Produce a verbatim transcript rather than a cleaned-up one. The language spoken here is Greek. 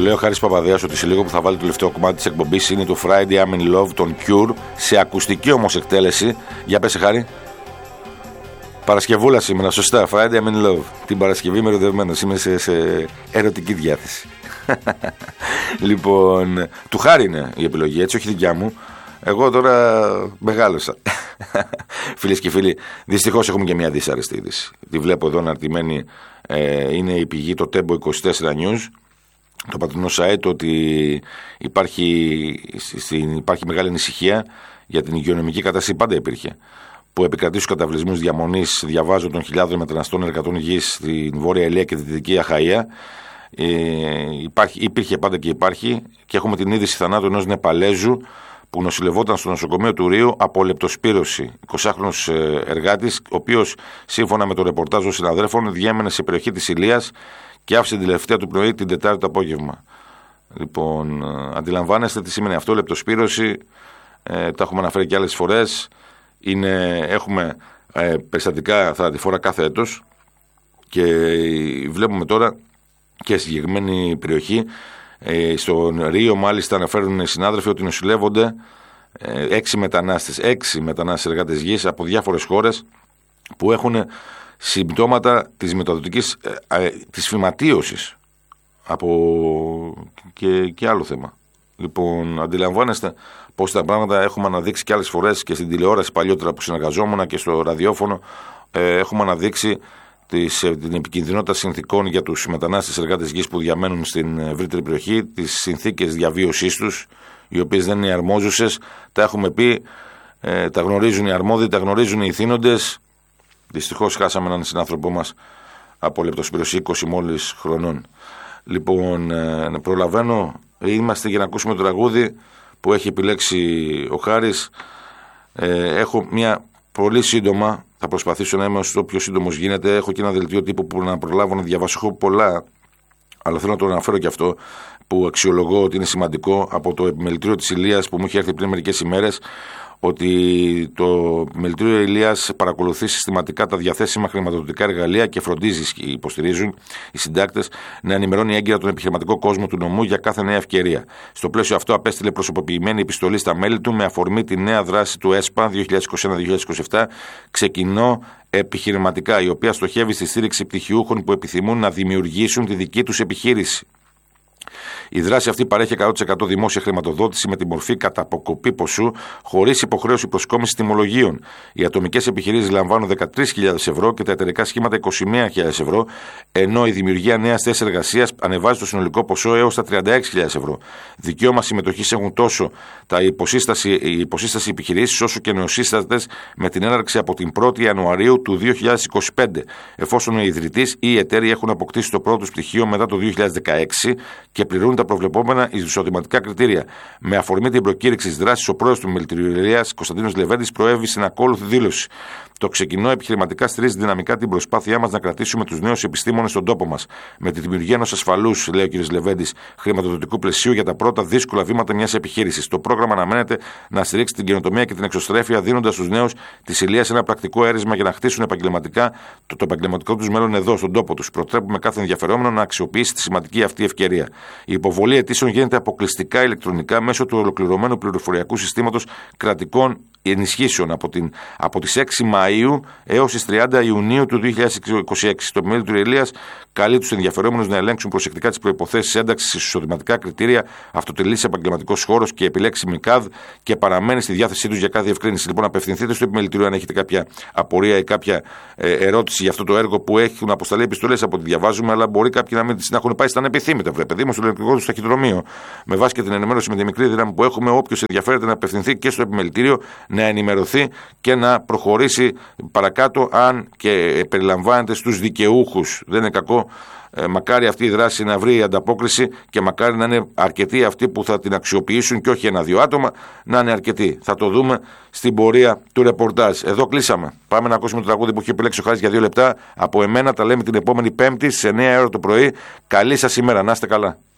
λέει ο Χάρης Παπαδέας ότι σε λίγο που θα βάλει το τελευταίο κομμάτι της εκπομπής είναι το Friday I'm in Love των Cure, σε ακουστική όμως εκτέλεση. Για πέσε, Χάρη. Παρασκευούλα σήμερα, σωστά. Friday I'm in Love. Την Παρασκευή είμαι ερωτευμένος, είμαι σε, σε ερωτική διάθεση. Λοιπόν, του Χάρη είναι η επιλογή, έτσι, όχι δικιά μου. Εγώ τώρα μεγάλωσα. Φίλες και φίλοι, δυστυχώς έχουμε και μια δυσάρεστη είδηση. Τη βλέπω εδώ αναρτημένη, ε, είναι η πηγή το Tempo είκοσι τέσσερα News, το πατρινό site, ότι υπάρχει, υπάρχει μεγάλη ανησυχία για την υγειονομική κατάσταση, πάντα υπήρχε, που επικρατεί στους καταβλισμούς διαμονής, διαβάζω, των χιλιάδων μεταναστών εργατών γης στην Βόρεια Ηλία και τη Δυτική Αχαΐα. Ε, υπάρχει, υπήρχε πάντα και υπάρχει, και έχουμε την είδηση θανάτου ενός Νεπαλέζου που νοσηλευόταν στο νοσοκομείο του Ρίου από λεπτοσπύρωση. εικοσάχρονος εργάτης, ο οποίος, σύμφωνα με το ρεπορτάζ των συναδρέφων, διέμενε σε περιοχή της Ηλίας και άφησε την τελευταία του πνοή την Τετάρτη το απόγευμα. Λοιπόν, αντιλαμβάνεστε τι σημαίνει αυτό, λεπτοσπύρωση, ε, τα έχουμε αναφέρει και άλλες φορές. Είναι, έχουμε ε, περιστατικά θανατηφόρα κάθε έτος και βλέπουμε τώρα και στη συγκεκριμένη περιοχή, ε, στον Ρίο μάλιστα αναφέρουν οι συνάδελφοι ότι νοσηλεύονται ε, έξι μετανάστες, έξι μετανάστες εργάτες γης από διάφορες χώρες που έχουν συμπτώματα της μεταδοτικής, ε, ε, της φυματίωσης από και, και άλλο θέμα. Λοιπόν, αντιλαμβάνεστε πώς τα πράγματα έχουμε αναδείξει και άλλες φορές και στην τηλεόραση παλιότερα που συνεργαζόμουν και στο ραδιόφωνο, ε, έχουμε αναδείξει τις, την επικινδυνότητα συνθήκων για τους μετανάστες εργάτες γης που διαμένουν στην ευρύτερη περιοχή, τις συνθήκες διαβίωσής τους, οι οποίες δεν είναι αρμόζουσες. Τα έχουμε πει, ε, τα γνωρίζουν οι αρμόδιοι, τα γνωρίζουν οι ηθήνοντες. Δυστυχώς χάσαμε έναν συνάνθρωπό μας από λεπτοσπύρωση είκοσι μόλις χρονών. Λοιπόν, ε, προλαβαίνω, είμαστε για να ακούσουμε το τραγούδι που έχει επιλέξει ο Χάρης. Ε, έχω μια πολύ σύντομα, θα προσπαθήσω να είμαι όσο πιο σύντομος γίνεται. Έχω και ένα δελτίο τύπου που να προλάβω να διαβάσω. Έχω πολλά, αλλά θέλω να το αναφέρω και αυτό που αξιολογώ ότι είναι σημαντικό, από το επιμελητήριο της Ηλίας που μου είχε έρθει πριν μερικές ημέρες, ότι το επιμελητήριο Ηλίας παρακολουθεί συστηματικά τα διαθέσιμα χρηματοδοτικά εργαλεία και φροντίζει, υποστηρίζουν οι συντάκτες, να ενημερώνει έγκαιρα τον επιχειρηματικό κόσμο του νομού για κάθε νέα ευκαιρία. Στο πλαίσιο αυτό, απέστειλε προσωποποιημένη επιστολή στα μέλη του με αφορμή τη νέα δράση του ΕΣΠΑ δύο χιλιάδες είκοσι ένα δύο χιλιάδες είκοσι επτά, ξεκινώ επιχειρηματικά, η οποία στοχεύει στη στήριξη πτυχιούχων που επιθυμούν να δημιουργήσουν τη δική τους επιχείρηση. Η δράση αυτή παρέχει εκατό τοις εκατό δημόσια χρηματοδότηση με τη μορφή κατά αποκοπή ποσού, χωρίς υποχρέωση προσκόμισης τιμολογίων. Οι ατομικές επιχειρήσεις λαμβάνουν δεκατρείς χιλιάδες ευρώ και τα εταιρικά σχήματα είκοσι μία χιλιάδες ευρώ, ενώ η δημιουργία νέας θέσης εργασίας ανεβάζει το συνολικό ποσό έως τα τριάντα έξι χιλιάδες ευρώ. Δικαίωμα συμμετοχής έχουν τόσο τα υποσύσταση, οι υποσύσταση επιχειρήσεις όσο και νεοσύστατες με την έναρξη από την πρώτη Ιανουαρίου του δύο χιλιάδες είκοσι πέντε, εφόσον ο ιδρυτής ή οι εταίροι έχουν αποκτήσει το πρώτο πτυχίο μετά το δύο χιλιάδες δεκαέξι και πληρούν τα προβλεπόμενα εισοδηματικά κριτήρια. Με αφορμή την προκήρυξη της δράσης, ο πρόεδρος του Επιμελητηρίου Ηλίας, Κωνσταντίνος Λεβέντης, προέβη στην ακόλουθη δήλωση. Το ξεκινώ επιχειρηματικά στηρίζει δυναμικά την προσπάθειά μας να κρατήσουμε τους νέους επιστήμονες στον τόπο μας. Με τη δημιουργία ενός ασφαλούς, λέει ο κ. Λεβέντης, χρηματοδοτικού πλαισίου για τα πρώτα δύσκολα βήματα μιας επιχείρησης. Το πρόγραμμα αναμένεται να στηρίξει την καινοτομία και την εξωστρέφεια, δίνοντας στους νέους της Ηλίας ένα πρακτικό έρισμα για να χτίσουν επαγγελματικά το, το επαγγελματικό τους μέλλον εδώ, στον τόπο τους. Προτρέπουμε κάθε ενδιαφερόμενο να αξιοποιήσει τη σημαντική αυτή ευκαιρία. Η υποβολή αιτήσεων γίνεται αποκλειστικά ηλεκτρονικά μέσω του ολοκληρωμένου πληροφοριακού συστήματος κρατικών ενισχύσεων από, την, από τις έξι Μαΐου έως τις τριάντα Ιουνίου του δύο χιλιάδες είκοσι έξι. Το Επιμελητήριο Ηλίας καλεί τους ενδιαφερόμενους να ελέγξουν προσεκτικά τις προϋποθέσεις ένταξης σε εισοδηματικά κριτήρια, αυτοτελής επαγγελματικός χώρος και επιλέξιμη ΚΑΔ, και παραμένει στη διάθεσή τους για κάθε διευκρίνηση. Λοιπόν, απευθυνθείτε στο Επιμελητήριο αν έχετε κάποια απορία ή κάποια ε, ερώτηση για αυτό το έργο που έχουν αποσταλεί επιστολές από ό,τι διαβάζουμε, αλλά μπορεί κάποιοι να μην τις έχουν πάει στα ανεπιθύμητα. Βρε παιδί μου, στο ηλεκτρικό του ταχυδρομείο. Με βάση και την ενημέρωση με τη μικρή δύναμη που έχουμε, όποιος ενδιαφέρεται να απευθυνθεί και στο Επιμελητήριο, να ενημερωθεί και να προχωρήσει παρακάτω, αν και περιλαμβάνεται στους δικαιούχους. Δεν είναι κακό. Ε, μακάρι αυτή η δράση να βρει ανταπόκριση και μακάρι να είναι αρκετοί αυτοί που θα την αξιοποιήσουν και όχι ένα-δύο άτομα, να είναι αρκετοί. Θα το δούμε στην πορεία του ρεπορτάζ. Εδώ κλείσαμε. Πάμε να ακούσουμε το τραγούδι που έχει επιλέξει ο Χάρης για δύο λεπτά. Από εμένα τα λέμε την επόμενη Πέμπτη σε εννιά ώρα το πρωί. Καλή σας ημέρα. Να είστε καλά.